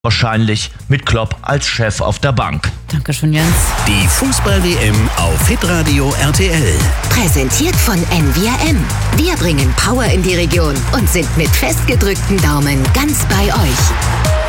Wahrscheinlich mit Klopp als Chef auf der Bank. Dankeschön, Jens. Die Fußball-WM auf Hitradio RTL. Präsentiert von NVRM. Wir bringen Power in die Region und sind mit festgedrückten Daumen ganz bei euch.